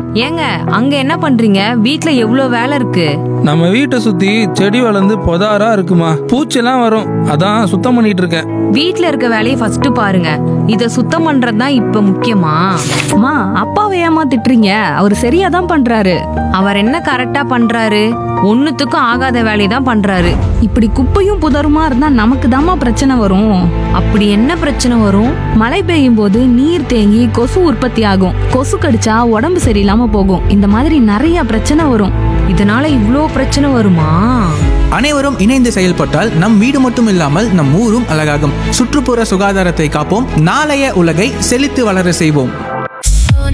ஏங்க அங்க என்ன பண்றீங்க? வீட்ல எவ்ளோ வேலை இருக்கு. நம்ம வீட்டை சுத்தி செடி வளர்ந்து பொதாரா இருக்குமா, பூச்செல்லாம் வரும், அதான் சுத்தம் பண்ணிட்டு இருக்கேன். வீட்ல இருக்க வேலையை ஃபர்ஸ்ட் பாருங்க. இத சுத்தம் பண்றதுதான் இப்ப முக்கியமா? அம்மா, அப்பாவை ஏமா திட்டுறீங்க? அவர் சரியா தான் பண்றாரு. அவர் என்ன கரெக்டா பண்றாரு? ஒண்ணுத்துக்கும் ஆகாத வேலையை தான் பண்றாரு. இப்படி குப்பையும் புதருமா இருந்தா நமக்கு தாம்மா பிரச்சனை வரும். அப்படி என்ன பிரச்சனை வரும்? மழை பெய்யும் போது நீர் தேங்கி கொசு உற்பத்தி ஆகும். கொசு கடிச்சா உடம்பு சரியில்லாம போகும். இந்த மாதிரி நிறைய பிரச்சனை வரும். இதனால இவ்ளோ பிரச்சனை வருமா? அனைவரும் இணைந்து செயல்பட்டால் நம் வீடு மட்டும் இல்லாமல் நம் ஊரும் அழகாகும். சுற்றுப்புற சுகாதாரத்தை காப்போம். நாளைய உலகை செழித்து வளர செய்வோம்.